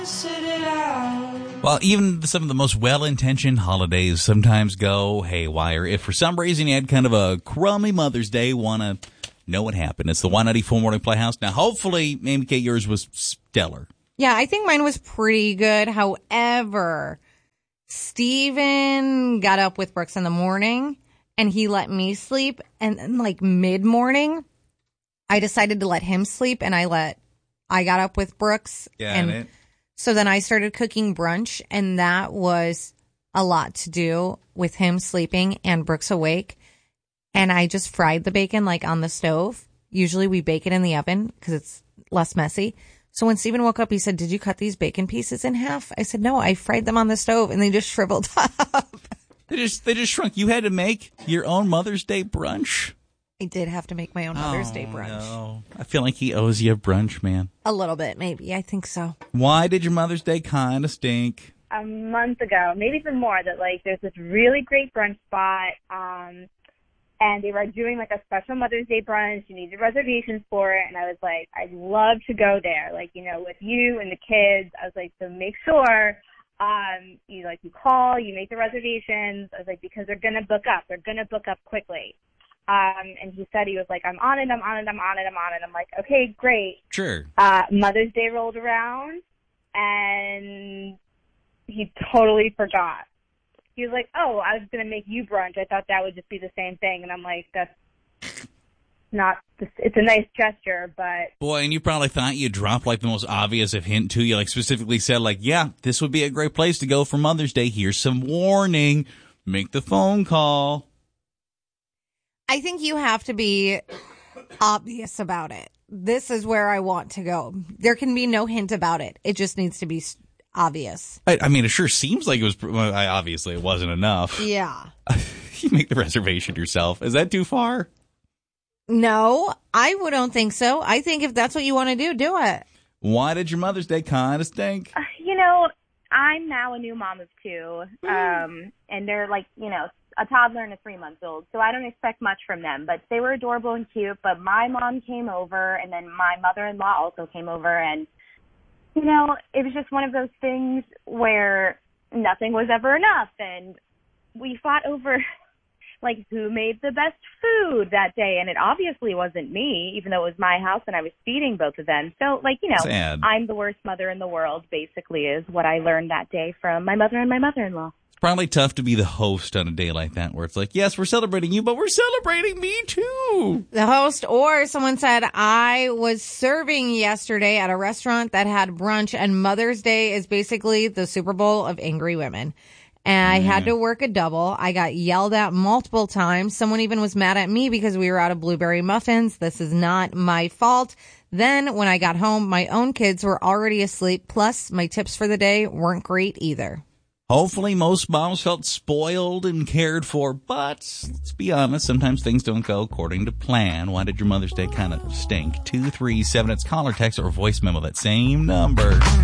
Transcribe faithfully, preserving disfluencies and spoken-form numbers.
Well, even some of the most well-intentioned holidays sometimes go haywire. If for some reason you had kind of a crummy Mother's Day, want to know what happened. It's the Y ninety-four Morning Playhouse. Now, hopefully, maybe Kate, yours was stellar. Yeah, I think mine was pretty good. However, Steven got up with Brooks in the morning, and he let me sleep. And then, like, mid-morning, I decided to let him sleep, and I let I got up with Brooks. Yeah, and it. So then I started cooking brunch, and that was a lot to do with him sleeping and Brooks awake. And I just fried the bacon, like, on the stove. Usually we bake it in the oven because it's less messy. So when Steven woke up, he said, "Did you cut these bacon pieces in half?" I said, "No, I fried them on the stove," and they just shriveled up. They just they just shrunk. You had to make your own Mother's Day brunch? I did have to make my own Mother's oh, Day brunch. No. I feel like he owes you a brunch, man. A little bit, maybe. I think so. Why did your Mother's Day kind of stink? A month ago, maybe even more, that, like, there's this really great brunch spot, um, and they were doing, like, a special Mother's Day brunch. You needed reservations for it, and I was like, I'd love to go there, like, you know, with you and the kids. I was like, so make sure um, you, like, you call, you make the reservations. I was like, because they're going to book up. They're going to book up quickly. Um, and he said, he was like, I'm on it, I'm on it, I'm on it, I'm on it. I'm like, okay, great. Sure. Uh, Mother's Day rolled around, and he totally forgot. He was like, oh, I was going to make you brunch. I thought that would just be the same thing. And I'm like, that's not, it's a nice gesture, but. Boy, and you probably thought you dropped, like, the most obvious of hint, too. You, like, specifically said, like, yeah, this would be a great place to go for Mother's Day. Here's some warning. Make the phone call. I think you have to be obvious about it. This is where I want to go. There can be no hint about it. It just needs to be obvious. I, I mean, it sure seems like it was, well, obviously it wasn't enough. Yeah. You make the reservation yourself. Is that too far? No, I don't think so. I think if that's what you want to do, do it. Why did your Mother's Day kind of stink? Uh, you know, I'm now a new mom of two, um, and they're like, you know, a toddler and a three-month-old, so I don't expect much from them. But they were adorable and cute. But my mom came over, and then my mother-in-law also came over, and, you know, it was just one of those things where nothing was ever enough, and we fought over, like, who made the best food that day, and it obviously wasn't me, even though it was my house and I was feeding both of them. So, like, you know, Sad. I'm the worst mother in the world, basically, is what I learned that day from my mother and my mother-in-law. Probably tough to be the host on a day like that where it's like, yes, we're celebrating you, but we're celebrating me too. The host, or someone said, I was serving yesterday at a restaurant that had brunch, and Mother's Day is basically the Super Bowl of angry women. And I had to work a double. I got yelled at multiple times. Someone even was mad at me because we were out of blueberry muffins. This is not my fault. Then when I got home, my own kids were already asleep. Plus, my tips for the day weren't great either. Hopefully most moms felt spoiled and cared for, but let's be honest, sometimes things don't go according to plan. Why did your Mother's Day kind of stink? two three seven, it's caller, text, or voice memo, that same number.